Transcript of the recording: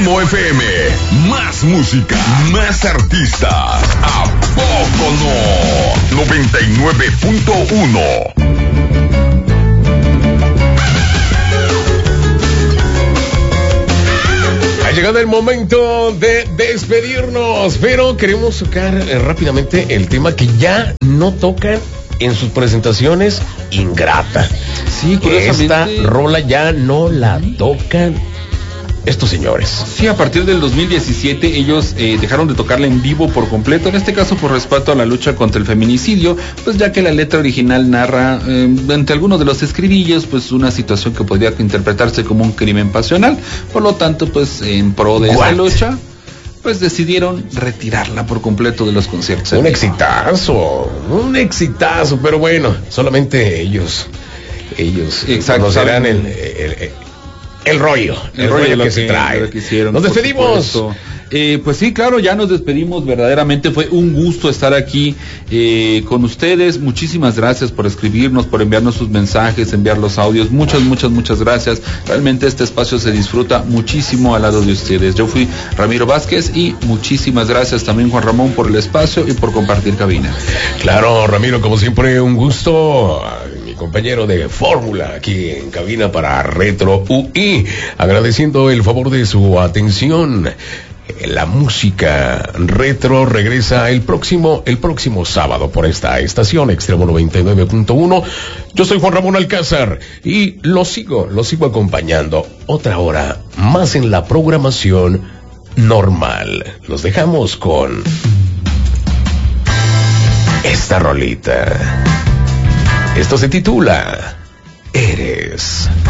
Extremo FM. Más música, más artistas. ¿A poco no? 99.1. Ha llegado el momento de despedirnos, pero queremos tocar rápidamente el tema que ya no tocan en sus presentaciones, Ingrata. Sí, curiosamente, esta rola ya no la tocan estos señores. Sí, a partir del 2017 ellos dejaron de tocarla en vivo por completo, en este caso por respeto a la lucha contra el feminicidio, pues ya que la letra original narra entre algunos de los estribillos pues una situación que podría interpretarse como un crimen pasional, por lo tanto pues en pro de esa lucha pues decidieron retirarla por completo de los conciertos. Un exitazo, pero bueno, solamente ellos conocerán el rollo que se trae. Nos despedimos. Pues sí, claro, ya nos despedimos. Verdaderamente fue un gusto estar aquí con ustedes. Muchísimas gracias por escribirnos, por enviarnos sus mensajes, enviar los audios. Muchas gracias. Realmente este espacio se disfruta muchísimo al lado de ustedes. Yo fui Ramiro Vázquez y muchísimas gracias también, Juan Ramón, por el espacio y por compartir cabina. Claro, Ramiro, como siempre, un gusto. Mi compañero de fórmula aquí en cabina para Retro UI, agradeciendo el favor de su atención. La música retro regresa el próximo sábado por esta estación Extremo 99.1. Yo soy Juan Ramón Alcázar y lo sigo acompañando otra hora más en la programación normal. Los dejamos con esta rolita. Esto se titula Eres.